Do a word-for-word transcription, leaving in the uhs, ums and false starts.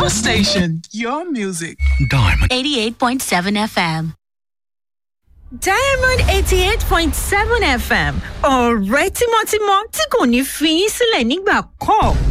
Your station, your music. Diamond. eighty-eight point seven F M. Diamond eighty-eight point seven F M. Ọ̀rẹ́ tímọ́tímọ́ tí kò ní fi yín sílẹ̀ nígbà kan.